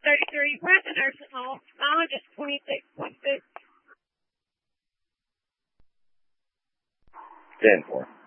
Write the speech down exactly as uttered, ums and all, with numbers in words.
thirty-three, present nursing home, mileage is twenty-six point six. ten four.